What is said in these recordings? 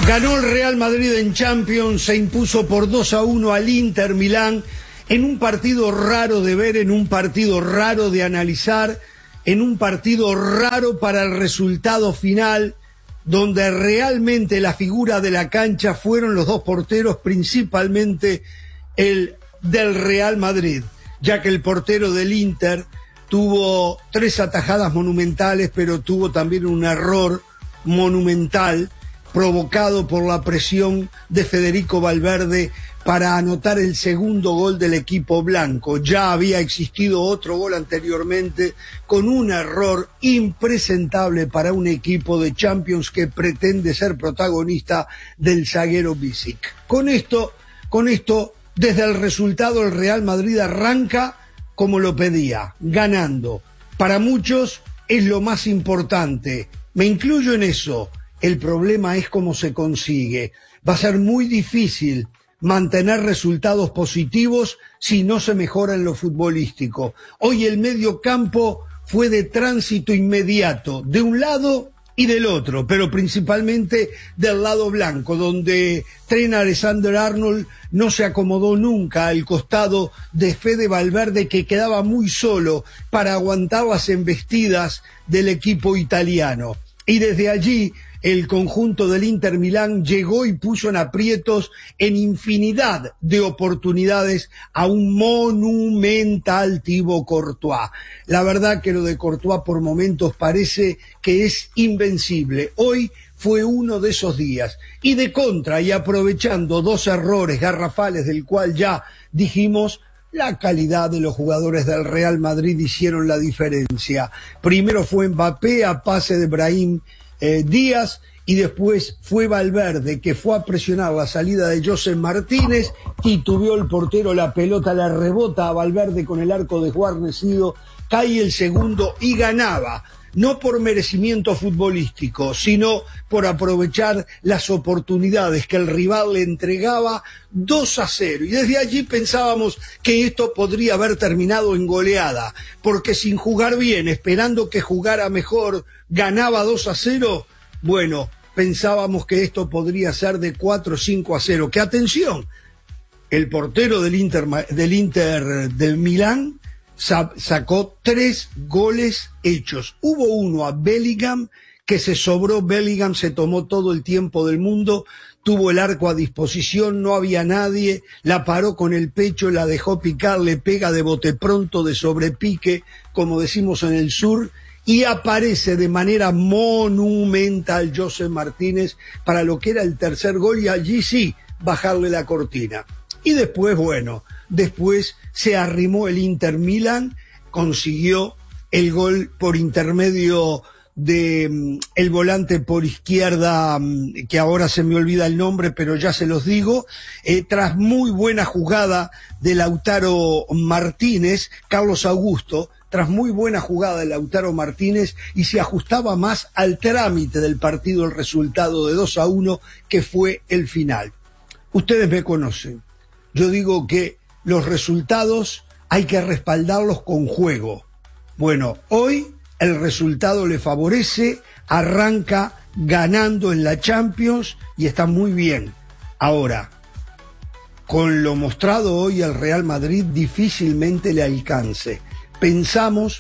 Ganó el Real Madrid en Champions, se impuso por 2-1 al Inter Milán, en un partido raro de ver, en un partido raro de analizar, en un partido raro para el resultado final, donde realmente la figura de la cancha fueron los dos porteros, principalmente el del Real Madrid, ya que el portero del Inter tuvo 3 atajadas monumentales, pero tuvo también un error monumental provocado por la presión de Federico Valverde para anotar el segundo gol del equipo blanco. Ya había existido otro gol anteriormente con un error impresentable para un equipo de Champions que pretende ser protagonista del zaguero Bisic. Con esto, desde el resultado el Real Madrid arranca como lo pedía, ganando. Para muchos es lo más importante, me incluyo en eso. El problema es cómo se consigue. Va a ser muy difícil mantener resultados positivos si no se mejora en lo futbolístico. Hoy el medio campo fue de tránsito inmediato, de un lado y del otro, pero principalmente del lado blanco, donde Trent Alexander-Arnold no se acomodó nunca al costado de Fede Valverde, que quedaba muy solo para aguantar las embestidas del equipo italiano. Y desde allí el conjunto del Inter Milán llegó y puso en aprietos en infinidad de oportunidades a un monumental Thibaut Courtois. La verdad que lo de Courtois por momentos parece que es invencible. Hoy fue uno de esos días. Y de contra, y aprovechando 2 errores garrafales del cual ya dijimos, la calidad de los jugadores del Real Madrid hicieron la diferencia. Primero fue Mbappé a pase de Brahim Díaz, y después fue Valverde, que fue a presionar la salida de José Martínez, titubeó el portero, la pelota la rebota a Valverde con el arco desguarnecido, cae el segundo y ganaba. No por merecimiento futbolístico, sino por aprovechar las oportunidades que el rival le entregaba 2-0. Y desde allí pensábamos que esto podría haber terminado en goleada, porque sin jugar bien, esperando que jugara mejor, ganaba 2-0. Bueno, pensábamos que esto podría ser de 4-5-0. ¡Qué atención! El portero del del Milán sacó 3 goles hechos. Hubo uno a Bellingham que se sobró. Bellingham se tomó todo el tiempo del mundo, tuvo el arco a disposición, no había nadie, la paró con el pecho, la dejó picar, le pega de bote pronto, de sobrepique, como decimos en el sur, y aparece de manera monumental José Martínez para lo que era el tercer gol, y allí sí bajarle la cortina. Y después, después se arrimó el Inter Milán, consiguió el gol por intermedio de el volante por izquierda, que ahora se me olvida el nombre, pero ya se los digo, tras muy buena jugada de Lautaro Martínez, Carlos Augusto, tras muy buena jugada de Lautaro Martínez, y se ajustaba más al trámite del partido el resultado de 2-1, que fue el final. Ustedes me conocen. Yo digo que los resultados hay que respaldarlos con juego. Bueno, hoy el resultado le favorece, arranca ganando en la Champions y está muy bien. Ahora, con lo mostrado hoy al Real Madrid difícilmente le alcance. Pensamos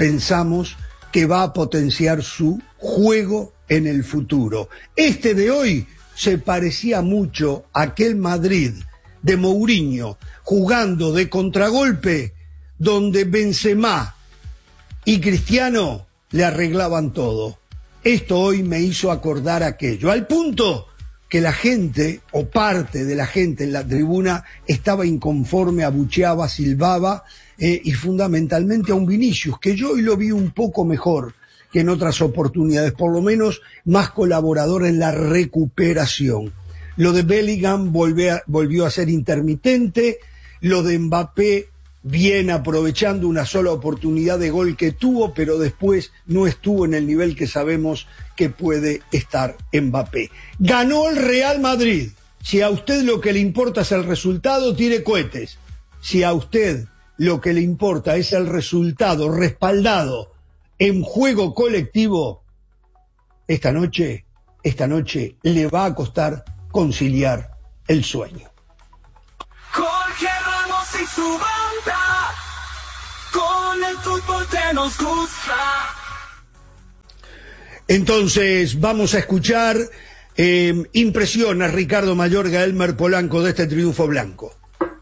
que va a potenciar su juego en el futuro. Este de hoy se parecía mucho a aquel Madrid de Mourinho, jugando de contragolpe, donde Benzema y Cristiano le arreglaban todo. Esto hoy me hizo acordar aquello, al punto que la gente, o parte de la gente en la tribuna, estaba inconforme, abucheaba, silbaba, y fundamentalmente a un Vinicius, que yo hoy lo vi un poco mejor que en otras oportunidades, por lo menos más colaborador en la recuperación. Lo de Bellingham volvió a ser intermitente, lo de Mbappé bien, aprovechando una sola oportunidad de gol que tuvo, pero después no estuvo en el nivel que sabemos que puede estar Mbappé. Ganó el Real Madrid. Si a usted lo que le importa es el resultado, tire cohetes. Si a usted lo que le importa es el resultado respaldado en juego colectivo, esta noche esta noche le va a costar conciliar el sueño. Jorge Ramos y su banda, con el fútbol que nos gusta. Entonces vamos a escuchar impresiones, Ricardo Mayorga, Elmer Polanco, de este triunfo blanco.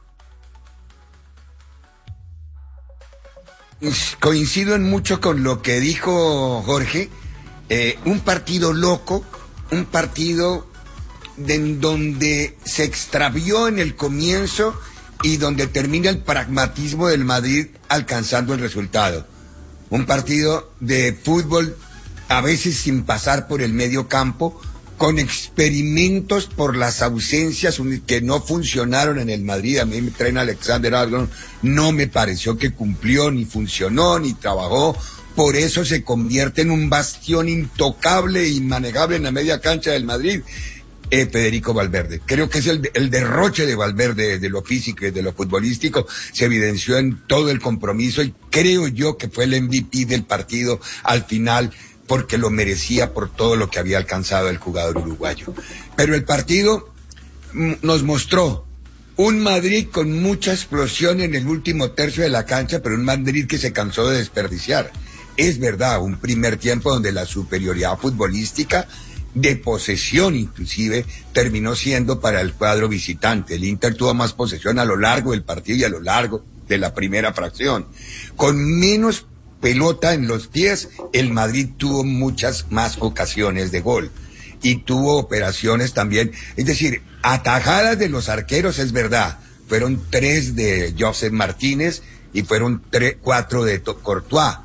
Coincido en mucho con lo que dijo Jorge. Un partido loco, un partido en donde se extravió en el comienzo y donde termina el pragmatismo del Madrid alcanzando el resultado. Un partido de fútbol a veces sin pasar por el medio campo, con experimentos por las ausencias que no funcionaron en el Madrid. A mí me traen a Alexander-Arnold, no me pareció que cumplió, ni funcionó, ni trabajó. Por eso se convierte en un bastión intocable e inmanejable en la media cancha del Madrid, Federico Valverde. Creo que es el derroche de Valverde, de lo físico y de lo futbolístico, se evidenció en todo el compromiso, y creo yo que fue el MVP del partido al final, porque lo merecía por todo lo que había alcanzado el jugador uruguayo. Pero el partido nos mostró un Madrid con mucha explosión en el último tercio de la cancha, pero un Madrid que se cansó de desperdiciar. Es verdad, un primer tiempo donde la superioridad futbolística, de posesión inclusive, terminó siendo para el cuadro visitante. El Inter tuvo más posesión a lo largo del partido y a lo largo de la primera fracción. Con menos pelota en los pies, el Madrid tuvo muchas más ocasiones de gol y tuvo operaciones también, es decir, atajadas de los arqueros, es verdad, fueron 3 de Joseph Martínez y fueron 4 de Courtois.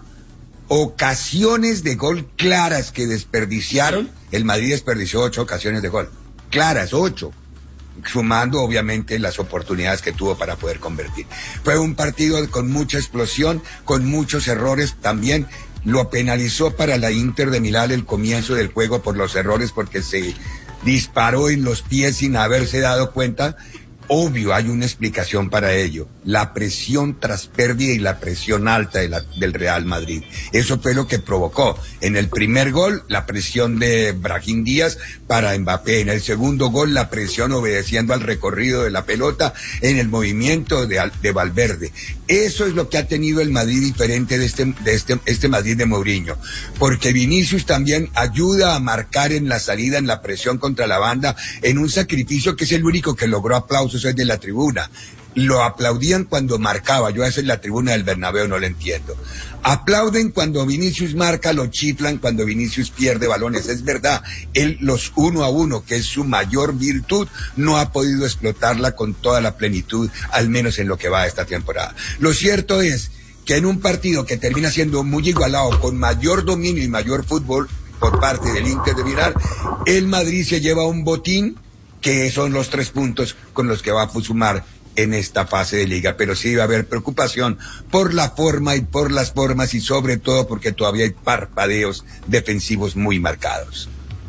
Ocasiones de gol claras que desperdiciaron, el Madrid desperdició 8 ocasiones de gol, claras, 8. Sumando obviamente las oportunidades que tuvo para poder convertir. Fue un partido con mucha explosión, con muchos errores. También lo penalizó para la Inter de Milán el comienzo del juego por los errores, porque se disparó en los pies sin haberse dado cuenta. Obvio, hay una explicación para ello: la presión tras pérdida y la presión alta del Real Madrid. Eso fue lo que provocó en el primer gol la presión de Brahim Díaz para Mbappé, en el segundo gol la presión obedeciendo al recorrido de la pelota, en el movimiento de Valverde. Eso es lo que ha tenido el Madrid diferente de este Madrid de Mourinho, porque Vinicius también ayuda a marcar en la salida, en la presión contra la banda, en un sacrificio que es el único que logró aplausos de la tribuna. Lo aplaudían cuando marcaba. Yo a veces la tribuna del Bernabéu no la entiendo. Aplauden cuando Vinicius marca, lo chiflan cuando Vinicius pierde balones. Es verdad, él los 1 a 1, que es su mayor virtud, no ha podido explotarla con toda la plenitud, al menos en lo que va de esta temporada. Lo cierto es que en un partido que termina siendo muy igualado, con mayor dominio y mayor fútbol por parte del Inter de Milán, el Madrid se lleva un botín, que son los 3 puntos con los que va a sumar en esta fase de liga. Pero sí va a haber preocupación por la forma y por las formas, y sobre todo porque todavía hay parpadeos defensivos muy marcados.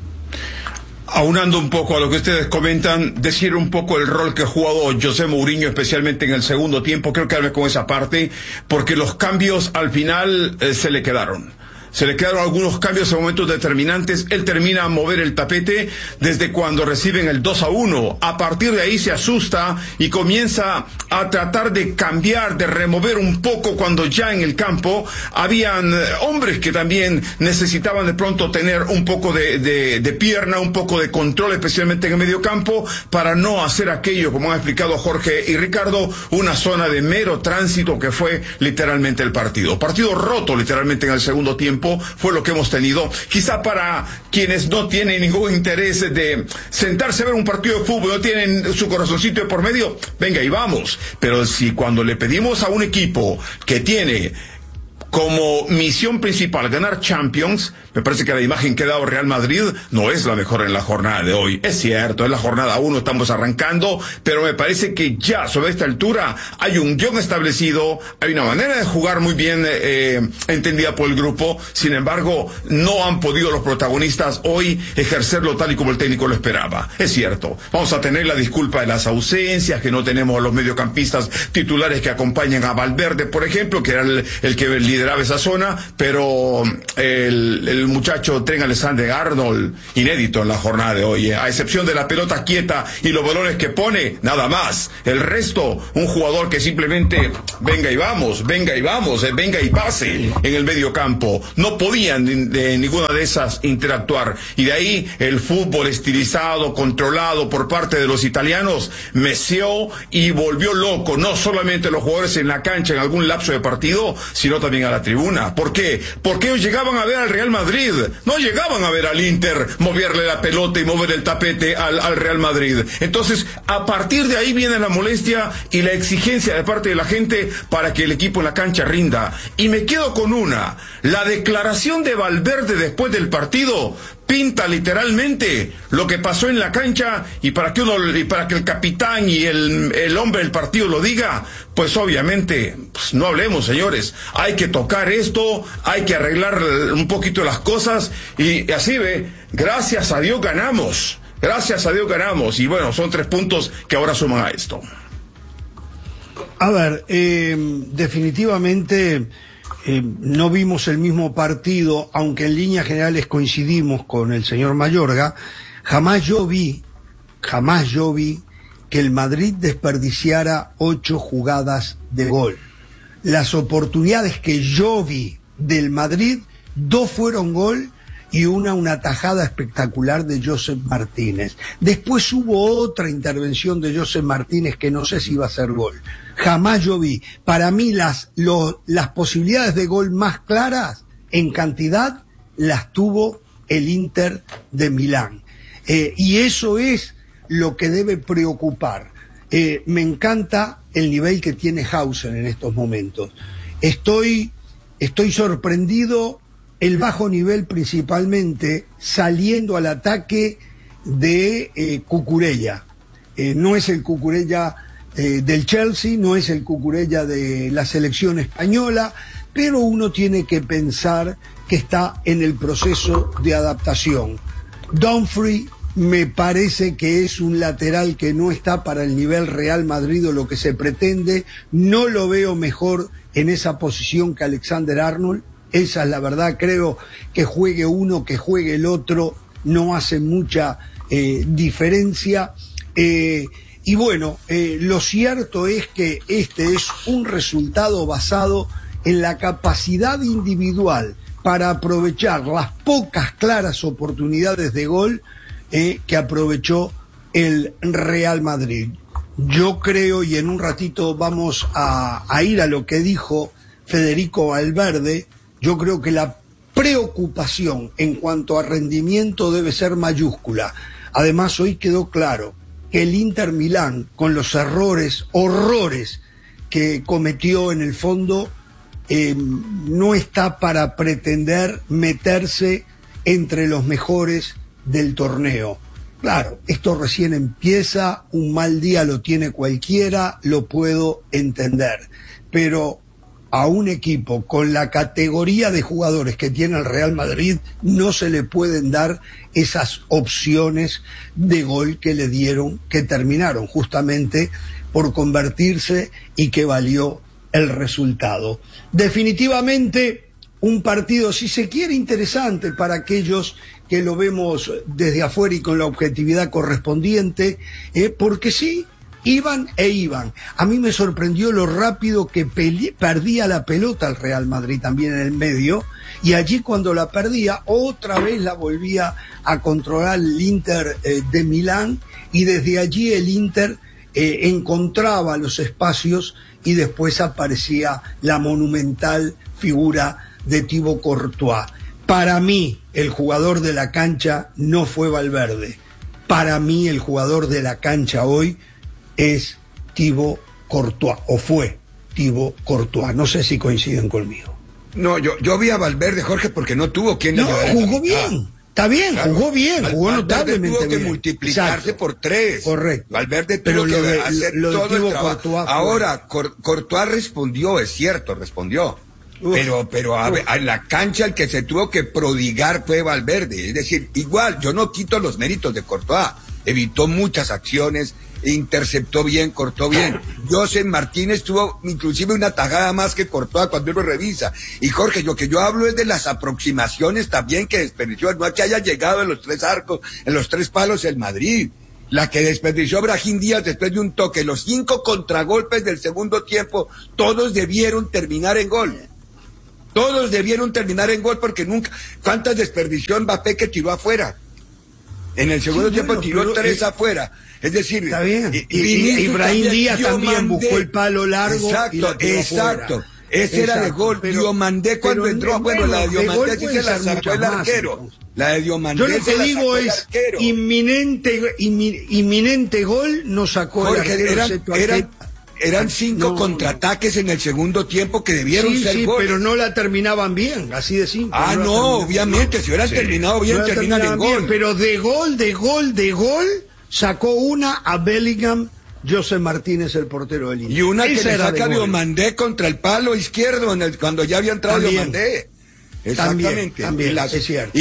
Aunando un poco a lo que ustedes comentan, decir un poco el rol que ha jugado José Mourinho, especialmente en el segundo tiempo. Creo que habla con esa parte, porque los cambios al final se le quedaron. Se le quedaron algunos cambios en momentos determinantes. Él termina a mover el tapete desde cuando reciben el 2-1. A partir de ahí se asusta y comienza a tratar de cambiar, de remover un poco, cuando ya en el campo habían hombres que también necesitaban de pronto tener un poco de pierna, un poco de control, especialmente en el medio campo, para no hacer aquello, como han explicado Jorge y Ricardo, una zona de mero tránsito que fue literalmente el partido. Partido roto literalmente en el segundo tiempo. Fue lo que hemos tenido. Quizá para quienes no tienen ningún interés de sentarse a ver un partido de fútbol, no tienen su corazoncito de por medio, venga y vamos. Pero si cuando le pedimos a un equipo que tiene como misión principal ganar Champions, me parece que la imagen que ha dado Real Madrid no es la mejor en la jornada de hoy. Es cierto, es la jornada 1, estamos arrancando, pero me parece que ya sobre esta altura hay un guión establecido, hay una manera de jugar muy bien entendida por el grupo. Sin embargo, no han podido los protagonistas hoy ejercerlo tal y como el técnico lo esperaba. Es cierto, vamos a tener la disculpa de las ausencias, que no tenemos los mediocampistas titulares que acompañan a Valverde, por ejemplo, que era el que lidera lideraba esa zona, pero el muchacho Trent Alexander-Arnold, inédito en la jornada de hoy, a excepción de la pelota quieta y los balones que pone, nada más. El resto, un jugador que simplemente venga y vamos, venga y pase en el medio campo. No podían de ninguna de esas interactuar, y de ahí el fútbol estilizado, controlado por parte de los italianos, meció y volvió loco no solamente los jugadores en la cancha en algún lapso de partido, sino también a la tribuna. ¿Por qué? Porque ellos llegaban a ver al Real Madrid, no llegaban a ver al Inter moverle la pelota y mover el tapete al Real Madrid. Entonces, a partir de ahí viene la molestia y la exigencia de parte de la gente para que el equipo en la cancha rinda. Y me quedo con la declaración de Valverde después del partido pinta literalmente lo que pasó en la cancha, y para que el capitán y el hombre del partido lo diga, pues obviamente, pues no hablemos, señores. Hay que tocar esto, hay que arreglar un poquito las cosas, y así ve, gracias a Dios ganamos, y bueno, son 3 puntos que ahora suman a esto. A ver, definitivamente no vimos el mismo partido, aunque en líneas generales coincidimos con el señor Mayorga. Jamás yo vi que el Madrid desperdiciara 8 jugadas de gol. Las oportunidades que yo vi del Madrid, 2 fueron gol y una tajada espectacular de Joseph Martínez. Después hubo otra intervención de Joseph Martínez que no sé si iba a ser gol. Jamás yo vi. Para mí las posibilidades de gol más claras en cantidad las tuvo el Inter de Milán. Y eso es lo que debe preocupar. Me encanta el nivel que tiene Hausen en estos momentos. Estoy sorprendido, el bajo nivel principalmente saliendo al ataque de Cucurella. No es el Cucurella del Chelsea, no es el Cucurella de la selección española, pero uno tiene que pensar que está en el proceso de adaptación. Dumfries me parece que es un lateral que no está para el nivel Real Madrid o lo que se pretende. No lo veo mejor en esa posición que Alexander-Arnold. Esa es la verdad. Creo que juegue uno, que juegue el otro, no hace mucha diferencia. Y bueno, lo cierto es que este es un resultado basado en la capacidad individual para aprovechar las pocas claras oportunidades de gol que aprovechó el Real Madrid. Yo creo, y en un ratito vamos a ir a lo que dijo Federico Valverde, yo creo que la preocupación en cuanto a rendimiento debe ser mayúscula. Además, hoy quedó claro que el Inter Milán, con los horrores que cometió en el fondo, no está para pretender meterse entre los mejores del torneo. Claro, esto recién empieza, un mal día lo tiene cualquiera, lo puedo entender, pero a un equipo con la categoría de jugadores que tiene el Real Madrid no se le pueden dar esas opciones de gol que le dieron, que terminaron justamente por convertirse y que valió el resultado. Definitivamente un partido, si se quiere, interesante para aquellos que lo vemos desde afuera y con la objetividad correspondiente, porque sí, iban. A mí me sorprendió lo rápido que perdía la pelota el Real Madrid también en el medio, y allí cuando la perdía, otra vez la volvía a controlar el Inter de Milán, y desde allí el Inter encontraba los espacios y después aparecía la monumental figura de Thibaut Courtois. Para mí, el jugador de la cancha no fue Valverde. Para mí, el jugador de la cancha hoy es Thibaut Courtois, o fue Thibaut Courtois. No sé si coinciden conmigo. No, yo vi a Valverde, Jorge, porque no tuvo quien le ayudara. Jugó bien. Está bien, claro. Jugó bien, jugó notablemente tuvo que bien. multiplicarse. Exacto. Por 3. Correcto. Valverde tuvo que hacer todo el trabajo. Ahora, Courtois respondió, es cierto, respondió. Pero a la cancha el que se tuvo que prodigar fue Valverde. Es decir, igual, yo no quito los méritos de Courtois. Evitó muchas acciones, interceptó bien, cortó bien. José Martínez tuvo inclusive una tajada más que Courtois cuando uno revisa. Y Jorge, lo que yo hablo es de las aproximaciones también que desperdició, no es que haya llegado en los 3 arcos, en los 3 palos el Madrid. La que desperdició Brahim Díaz después de un toque, los 5 contragolpes del segundo tiempo, todos debieron terminar en gol. Todos debieron terminar en gol porque nunca... ¿Cuántas desperdició Mbappé que tiró afuera? En el segundo tiempo tiró 3 afuera. Es decir... Está bien. Y Brahim Díaz también buscó el palo largo. Exacto. Ese era de gol. Diomandé cuando entró... Bueno, la de Diomandé sí se la sacó el arquero. La de Diomandé. Yo lo que digo es inminente gol no sacó el arquero. Eran 5 contraataques en el segundo tiempo que debieron ser goles. Pero no la terminaban bien, así de simple. Obviamente, si hubieran terminado bien, terminan en gol. Bien, pero de gol, sacó una a Bellingham, José Martínez, el portero del Inter. Y una que le saca Diomandé contra el palo izquierdo cuando ya había entrado Diomandé. Exactamente. También, es cierto.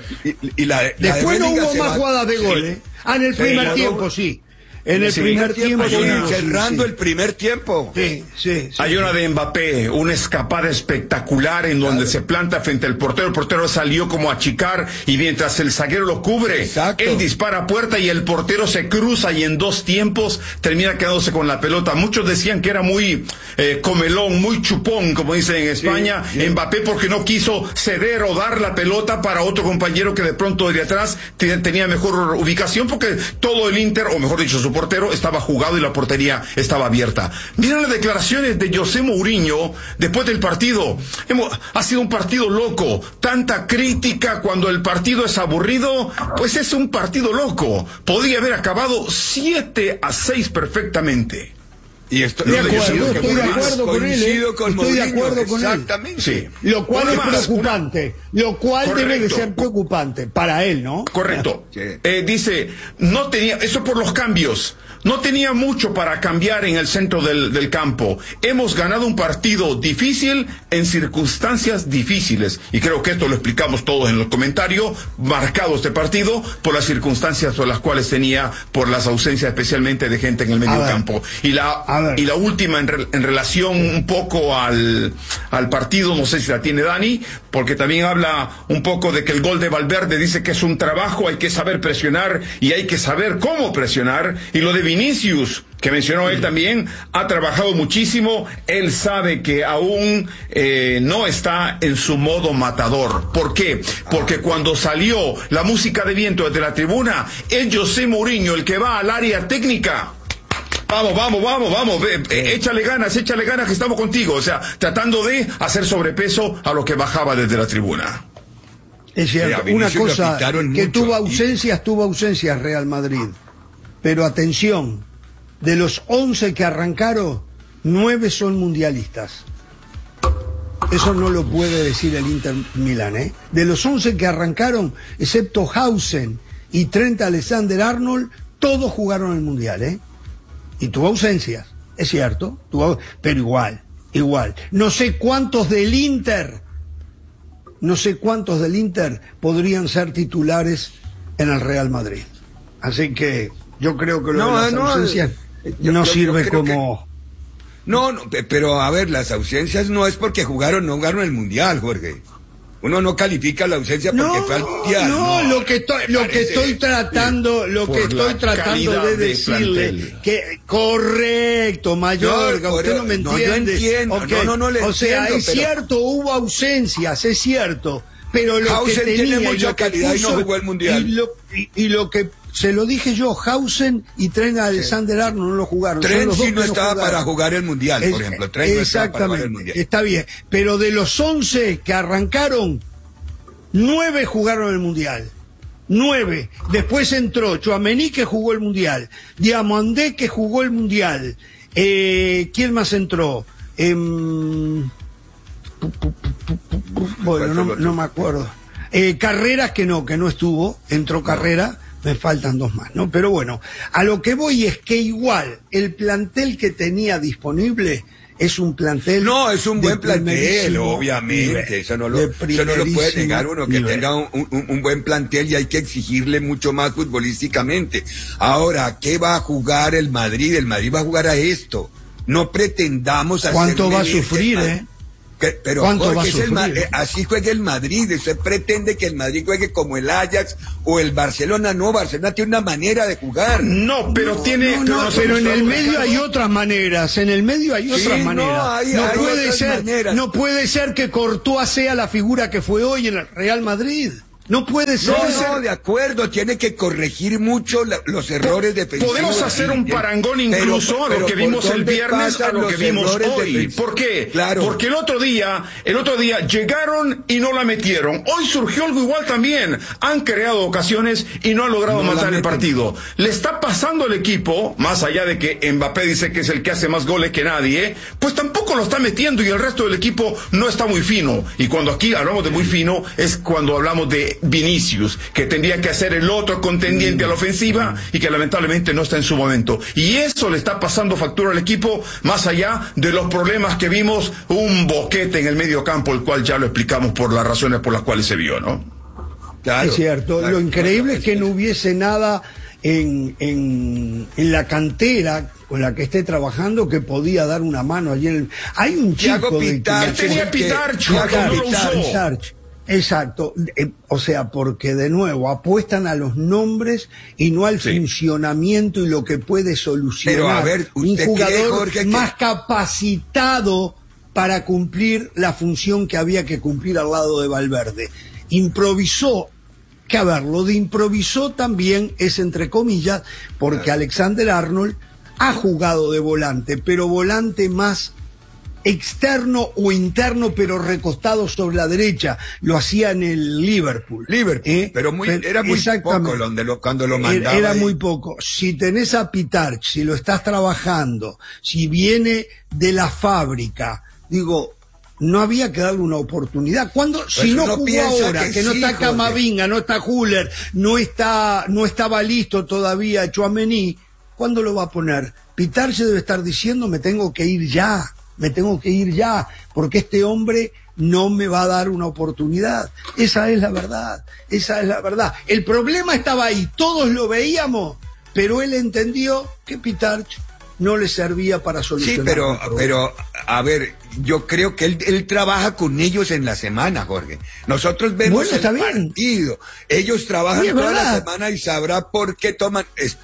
Después no hubo más jugadas de gol, ¿eh? En el primer tiempo, sí. En el primer tiempo, cerrando el primer tiempo. Sí. Hay una de Mbappé, una escapada espectacular en donde se planta frente al portero. El portero salió como a achicar y mientras el zaguero lo cubre, él dispara a puerta y el portero se cruza y en 2 tiempos termina quedándose con la pelota. Muchos decían que era muy comelón, muy chupón, como dicen en España, Mbappé, porque no quiso ceder o dar la pelota para otro compañero que de pronto desde atrás tenía mejor ubicación, porque todo el Inter, o mejor dicho, su portero estaba jugado y la portería estaba abierta. Miren las declaraciones de José Mourinho después del partido. Ha sido un partido loco. Tanta crítica cuando el partido es aburrido, pues es un partido loco. Podría haber acabado 7-6 perfectamente. Y estoy de acuerdo con él. Estoy de acuerdo con él. Exactamente. Sí. Lo cual es preocupante. Lo cual debe de ser preocupante para él, ¿no? Correcto. Dice, no tenía, eso por los cambios. No tenía mucho para cambiar en el centro del campo. Hemos ganado un partido difícil en circunstancias difíciles. Y creo que esto lo explicamos todos en los comentarios, marcado este partido por las circunstancias por las cuales tenía, por las ausencias especialmente de gente en el medio campo. Y la última en relación un poco al partido, no sé si la tiene Dani, porque también habla un poco de que el gol de Valverde dice que es un trabajo, hay que saber presionar y hay que saber cómo presionar. Y lo de Vinicius, que mencionó él también, ha trabajado muchísimo. Él sabe que aún no está en su modo matador. ¿Por qué? Porque cuando salió la música de viento desde la tribuna, es José Mourinho el que va al área técnica. Vamos, échale ganas que estamos contigo. O sea, tratando de hacer sobrepeso a lo que bajaba desde la tribuna. Es cierto, una cosa que tuvo ausencias Real Madrid. Pero atención, de los 11 que arrancaron, 9 son mundialistas. Eso no lo puede decir el Inter Milán, ¿eh? De los 11 que arrancaron, excepto Hausen y Trent Alexander-Arnold, todos jugaron el mundial, ¿eh? Y tuvo ausencias, es cierto, pero igual. No sé cuántos del Inter podrían ser titulares en el Real Madrid. Así que yo creo que lo de las ausencias no sirve como... No, pero a ver, las ausencias no es porque no jugaron el Mundial, Jorge. Uno no califica la ausencia porque fue al Mundial. Lo que estoy tratando de decirle que correcto, Mayorga, usted no me entiende. Yo entiendo, no le entiendo. O sea, es cierto, hubo ausencias, es cierto, pero lo Hausen que tenía tiene mucha calidad y no jugó el Mundial. Y lo que se lo dije yo, Hausen y Trent Alexander-Arnold no lo jugaron. Trent sí no estaba para jugar el Mundial, por ejemplo. Trent no estaba para jugar el Mundial. Está bien, pero de los 11 que arrancaron, 9 jugaron el Mundial. 9. Después entró Tchouaméni, que jugó el Mundial. Diomandé, que jugó el Mundial. ¿Quién más entró? Bueno, no me acuerdo. Carreras, que no estuvo. Entró Carrera. Me faltan 2 más, ¿no? Pero bueno, a lo que voy es que igual el plantel que tenía disponible es un plantel. No, es un buen plantel, primerísimo obviamente. nivel, Eso no lo puede negar uno, que nivel. tenga un buen plantel, y hay que exigirle mucho más futbolísticamente. Ahora, ¿qué va a jugar el Madrid? El Madrid va a jugar a esto. No pretendamos hacer. ¿Cuánto va a sufrir, Pero ¿cuánto va a Jorge, sufrir? así juega el Madrid. Usted pretende que el Madrid juegue como el Ajax o el Barcelona. No, Barcelona tiene una manera de jugar. No, pero tiene... Pero en el medio hay otras maneras. En el medio hay otras maneras. hay puede otras ser, maneras. no puede ser que Courtois sea la figura que fue hoy en el Real Madrid. No puede ser. No, de acuerdo, tiene que corregir mucho los errores defensivos. Podemos hacer un parangón incluso a lo que vimos el viernes a lo que vimos hoy. ¿Por qué? Claro. Porque el otro día llegaron y no la metieron. Hoy surgió algo igual también. Han creado ocasiones y no han logrado matar el partido. Le está pasando al equipo, más allá de que Mbappé dice que es el que hace más goles que nadie, pues tampoco lo está metiendo, y el resto del equipo no está muy fino. Y cuando aquí hablamos de muy fino, es cuando hablamos de Vinicius, que tendría que hacer el otro contendiente a la ofensiva y que lamentablemente no está en su momento. Y eso le está pasando factura al equipo, más allá de los problemas que vimos, un boquete en el medio campo, el cual ya lo explicamos por las razones por las cuales se vio, ¿no? Claro, es cierto. Claro, lo increíble es que no hubiese nada en la cantera con la que esté trabajando que podía dar una mano allí. Hay un chico tenía Pitarch, no lo usó. Exacto, o sea, porque de nuevo apuestan a los nombres y no al funcionamiento y lo que puede solucionar. Pero a ver, un jugador Jorge, más capacitado para cumplir la función que había que cumplir al lado de Valverde. Improvisó, que a ver, lo de improvisó también es entre comillas, porque Alexander-Arnold ha jugado de volante, pero volante más externo o interno, pero recostado sobre la derecha. Lo hacía en el Liverpool. Pero era muy poco cuando lo mandaba. Era muy poco. Si tenés a Pitarch, si lo estás trabajando, si viene de la fábrica, digo, no había que darle una oportunidad. Si no jugó ahora, que no está Camavinga, no está Huller, no estaba listo todavía Tchouaméni, ¿cuándo lo va a poner? Pitarch debe estar diciendo, me tengo que ir ya, porque este hombre no me va a dar una oportunidad. Esa es la verdad. El problema estaba ahí, todos lo veíamos, pero él entendió que Pitarch no le servía para solucionar. Sí, pero, a ver, yo creo que él trabaja con ellos en la semana, Jorge. Nosotros vemos el partido. Ellos trabajan toda la semana y sabrá por qué toman.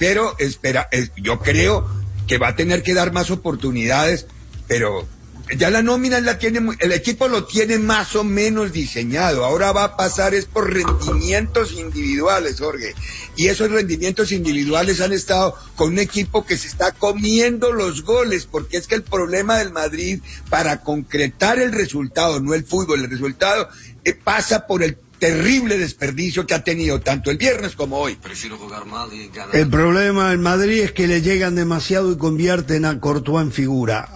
Yo creo que va a tener que dar más oportunidades, pero ya la nómina el equipo lo tiene más o menos diseñado. Ahora va a pasar es por rendimientos individuales, Jorge. Y esos rendimientos individuales han estado con un equipo que se está comiendo los goles, porque es que el problema del Madrid para concretar el resultado, no el fútbol, el resultado pasa por el terrible desperdicio que ha tenido tanto el viernes como hoy. Prefiero jugar mal y ganar. El problema del Madrid es que le llegan demasiado y convierten a Courtois en figura.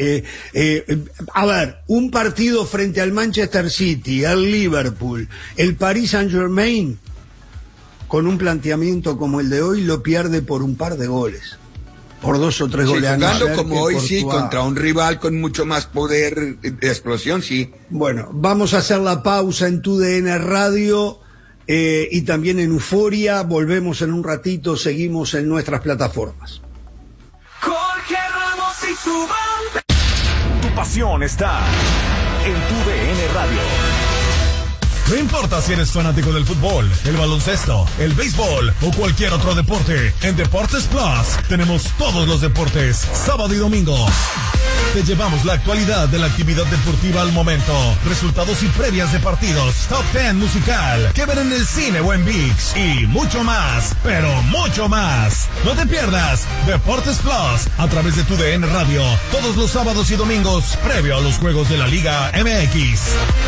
A ver, un partido frente al Manchester City, al Liverpool, el Paris Saint-Germain, con un planteamiento como el de hoy, lo pierde por un par de goles. Por 2 o 3 goles. Jugando como hoy, Courtois. Sí, contra un rival con mucho más poder de explosión, sí. Bueno, vamos a hacer la pausa en TUDN Radio y también en Euforia. Volvemos en un ratito, seguimos en nuestras plataformas. Jorge Ramos y su banda. Tu pasión está en TUDN Radio. No importa si eres fanático del fútbol, el baloncesto, el béisbol o cualquier otro deporte, en Deportes Plus tenemos todos los deportes, sábado y domingo. Te llevamos la actualidad de la actividad deportiva al momento, resultados y previas de partidos, top 10 musical, que ver en el cine o en ViX y mucho más, pero mucho más. No te pierdas Deportes Plus a través de TUDN Radio, todos los sábados y domingos, previo a los juegos de la Liga MX.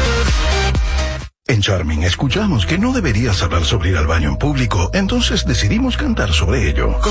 En Charming escuchamos que no deberías hablar sobre ir al baño en público, entonces decidimos cantar sobre ello.